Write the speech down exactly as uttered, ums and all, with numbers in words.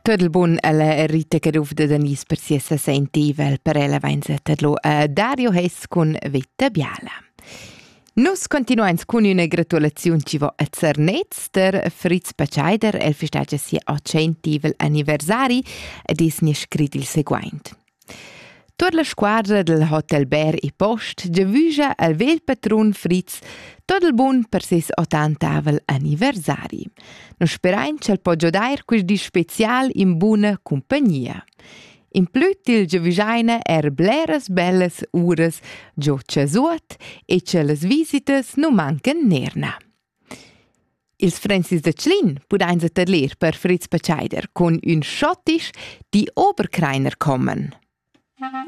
Tot il bun alla Rita Caruff de Danis per sia sessentivel per ella vainza tadlo a Dario Hess con Vetta Biala. Nus continuans con una gratulazione ci vo a Zernetz der Fritz Patscheider, el festeggia sia ottocentivel anniversari ed es ne scrit il seguint. Tutta la squadra del Hotel Ber e Post giavuja al vel patron Fritz tot il bun per ses ottantavel anniversari. Non sperain c'el po giodair quis di special in buona compagnia. In plüt il giavujaina er bleras bellas uras gio chasuot e che las visitas nu mancan nerna. Ils Francis de Tschlin pudain se tadler per Fritz Patscheider con un schottisch di Oberkreiner kommen.